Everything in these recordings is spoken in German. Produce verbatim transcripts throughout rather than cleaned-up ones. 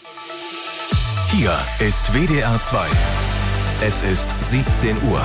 Hier ist W D R zwei. Es ist siebzehn Uhr.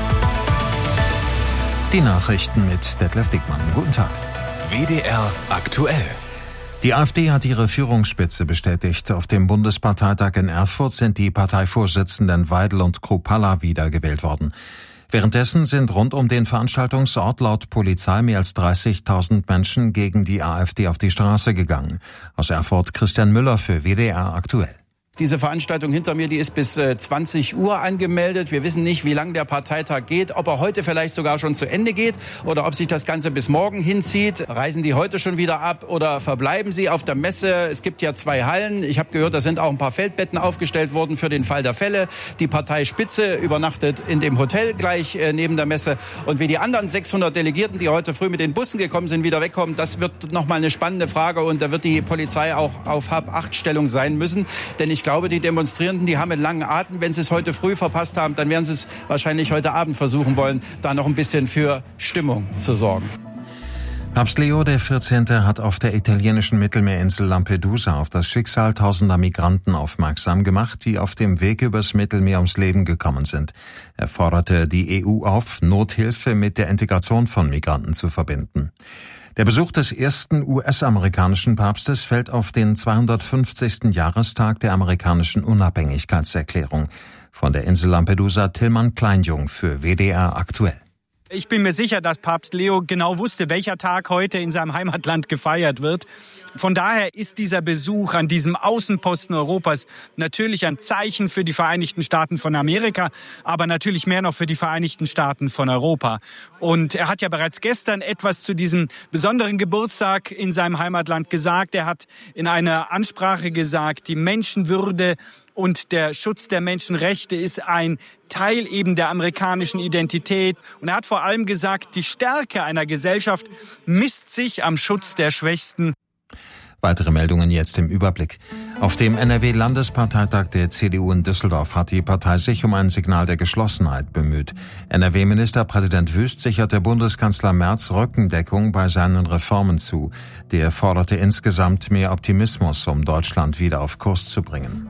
Die Nachrichten mit Detlef Dickmann. Guten Tag. W D R aktuell. Die AfD hat ihre Führungsspitze bestätigt. Auf dem Bundesparteitag in Erfurt sind die Parteivorsitzenden Weidel und Kruppalla wiedergewählt worden. Währenddessen sind rund um den Veranstaltungsort laut Polizei mehr als dreißigtausend Menschen gegen die AfD auf die Straße gegangen. Aus Erfurt Christian Müller für W D R aktuell. Diese Veranstaltung hinter mir, die ist bis zwanzig Uhr angemeldet. Wir wissen nicht, wie lang der Parteitag geht, ob er heute vielleicht sogar schon zu Ende geht oder ob sich das Ganze bis morgen hinzieht. Reisen die heute schon wieder ab oder verbleiben sie auf der Messe? Es gibt ja zwei Hallen. Ich habe gehört, da sind auch ein paar Feldbetten aufgestellt worden für den Fall der Fälle. Die Parteispitze übernachtet in dem Hotel gleich neben der Messe. Und wie die anderen sechshundert Delegierten, die heute früh mit den Bussen gekommen sind, wieder wegkommen, das wird nochmal eine spannende Frage. Und da wird die Polizei auch auf Hab-Acht-Stellung sein müssen. Denn ich Ich glaube, die Demonstrierenden, die haben einen langen Atem. Wenn sie es heute früh verpasst haben, dann werden sie es wahrscheinlich heute Abend versuchen wollen, da noch ein bisschen für Stimmung zu sorgen. Papst Leo der vierzehnte hat auf der italienischen Mittelmeerinsel Lampedusa auf das Schicksal tausender Migranten aufmerksam gemacht, die auf dem Weg übers Mittelmeer ums Leben gekommen sind. Er forderte die E U auf, Nothilfe mit der Integration von Migranten zu verbinden. Der Besuch des ersten U S-amerikanischen Papstes fällt auf den zweihundertfünfzigsten Jahrestag der amerikanischen Unabhängigkeitserklärung. Von der Insel Lampedusa Tillmann Kleinjung für W D R aktuell. Ich bin mir sicher, dass Papst Leo genau wusste, welcher Tag heute in seinem Heimatland gefeiert wird. Von daher ist dieser Besuch an diesem Außenposten Europas natürlich ein Zeichen für die Vereinigten Staaten von Amerika, aber natürlich mehr noch für die Vereinigten Staaten von Europa. Und er hat ja bereits gestern etwas zu diesem besonderen Geburtstag in seinem Heimatland gesagt. Er hat in einer Ansprache gesagt, die Menschenwürde und der Schutz der Menschenrechte ist ein Teil eben der amerikanischen Identität. Und er hat vor allem gesagt, die Stärke einer Gesellschaft misst sich am Schutz der Schwächsten. Weitere Meldungen jetzt im Überblick. Auf dem N R W-Landesparteitag der C D U in Düsseldorf hat die Partei sich um ein Signal der Geschlossenheit bemüht. N R W-Ministerpräsident Wüst sicherte Bundeskanzler Merz Rückendeckung bei seinen Reformen zu. Der forderte insgesamt mehr Optimismus, um Deutschland wieder auf Kurs zu bringen.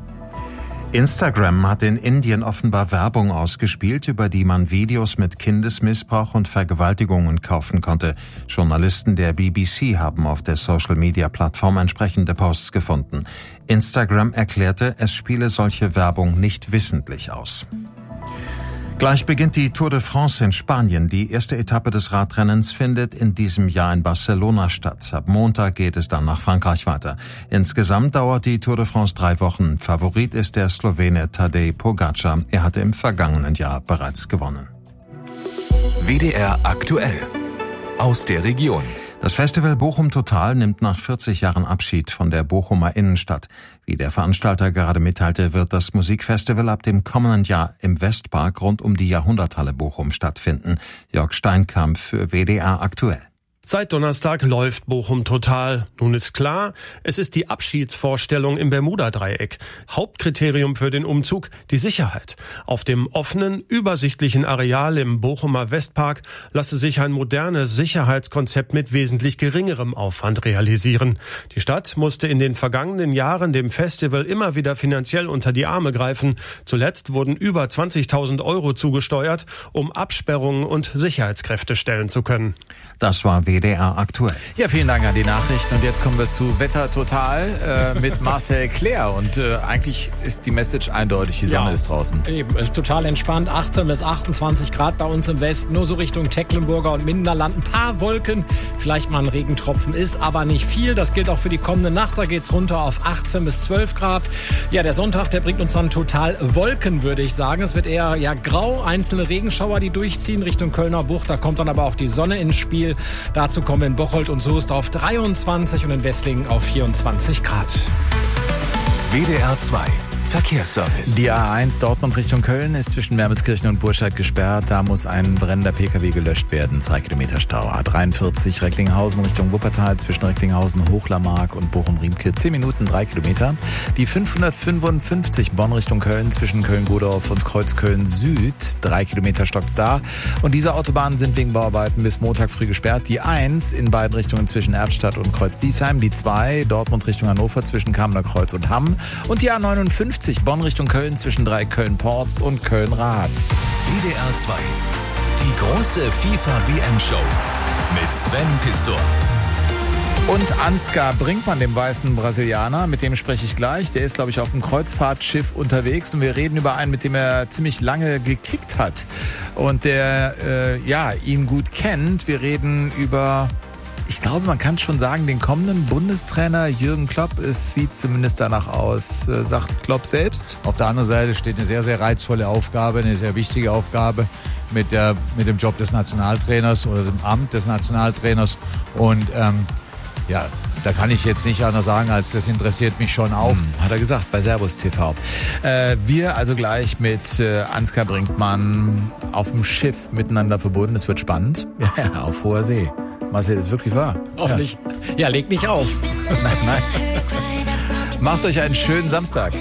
Instagram hat in Indien offenbar Werbung ausgespielt, über die man Videos mit Kindesmissbrauch und Vergewaltigungen kaufen konnte. Journalisten der B B C haben auf der Social-Media-Plattform entsprechende Posts gefunden. Instagram erklärte, es spiele solche Werbung nicht wissentlich aus. Gleich beginnt die Tour de France in Spanien. Die erste Etappe des Radrennens findet in diesem Jahr in Barcelona statt. Ab Montag geht es dann nach Frankreich weiter. Insgesamt dauert die Tour de France drei Wochen. Favorit ist der Slowene Tadej Pogačar. Er hatte im vergangenen Jahr bereits gewonnen. W D R aktuell. Aus der Region. Das Festival Bochum Total nimmt nach vierzig Jahren Abschied von der Bochumer Innenstadt. Wie der Veranstalter gerade mitteilte, wird das Musikfestival ab dem kommenden Jahr im Westpark rund um die Jahrhunderthalle Bochum stattfinden. Jörg Steinkamp für W D R aktuell. Seit Donnerstag läuft Bochum Total. Nun ist klar, es ist die Abschiedsvorstellung im Bermuda-Dreieck. Hauptkriterium für den Umzug, die Sicherheit. Auf dem offenen, übersichtlichen Areal im Bochumer Westpark lasse sich ein modernes Sicherheitskonzept mit wesentlich geringerem Aufwand realisieren. Die Stadt musste in den vergangenen Jahren dem Festival immer wieder finanziell unter die Arme greifen. Zuletzt wurden über zwanzigtausend Euro zugesteuert, um Absperrungen und Sicherheitskräfte stellen zu können. Das war W D R aktuell. Ja, vielen Dank an die Nachrichten. Und jetzt kommen wir zu Wetter Total äh, mit Marcel Claire. Und äh, eigentlich ist die Message eindeutig, die Sonne ja, ist draußen. Eben, ist total entspannt. achtzehn bis achtundzwanzig Grad bei uns im Westen. Nur so Richtung Tecklenburger und Minderland. Ein paar Wolken, vielleicht mal ein Regentropfen ist, aber nicht viel. Das gilt auch für die kommende Nacht. Da geht's runter auf achtzehn bis zwölf Grad. Ja, der Sonntag, der bringt uns dann total Wolken, würde ich sagen. Es wird eher ja grau, einzelne Regenschauer, die durchziehen Richtung Kölner Bucht. Da kommt dann aber auch die Sonne ins Spiel. Dazu kommen wir in Bocholt und Soest auf dreiundzwanzig und in Wesslingen auf vierundzwanzig Grad. W D R zwei. Verkehrsservice. Die A eins Dortmund Richtung Köln ist zwischen Wermelskirchen und Burscheid gesperrt. Da muss ein brennender Pkw gelöscht werden. Zwei Kilometer Stau. A dreiundvierzig Recklinghausen Richtung Wuppertal zwischen Recklinghausen, Hochlarmark und Bochum-Riemke. Zehn Minuten, drei Kilometer. Die fünfhundertfünfundfünfzig Bonn Richtung Köln zwischen Köln-Godorf und Kreuzköln Süd. Drei Kilometer stockt's da. Und diese Autobahnen sind wegen Bauarbeiten bis Montag früh gesperrt. Die eins in beiden Richtungen zwischen Erftstadt und Kreuz-Biesheim. Die zwei Dortmund Richtung Hannover zwischen Kamener Kreuz und Hamm. Und die A neunundfünfzig Bonn Richtung Köln zwischen drei Köln-Porz und Köln-Rath. W D R zwei. Die große FIFA-W M-Show mit Sven Pistor. Und Ansgar Brinkmann, dem weißen Brasilianer, mit dem spreche ich gleich. Der ist, glaube ich, auf dem Kreuzfahrtschiff unterwegs und wir reden über einen, mit dem er ziemlich lange gekickt hat und der, äh, ja, ihn gut kennt. Wir reden über... Ich glaube, man kann schon sagen, den kommenden Bundestrainer Jürgen Klopp. Es sieht zumindest danach aus, sagt Klopp selbst. Auf der anderen Seite steht eine sehr, sehr reizvolle Aufgabe, eine sehr wichtige Aufgabe mit, der, mit dem Job des Nationaltrainers oder dem Amt des Nationaltrainers. Und ähm, ja, da kann ich jetzt nicht anders sagen, als das interessiert mich schon auch. Hm, hat er gesagt, bei Servus T V. Äh, wir also gleich mit äh, Ansgar Brinkmann auf dem Schiff miteinander verbunden. Es wird spannend. Ja, auf hoher See. Marcel, das ist wirklich wahr. Hoffentlich. Ja, ja, leg nicht auf. Nein, nein. Macht euch einen schönen Samstag.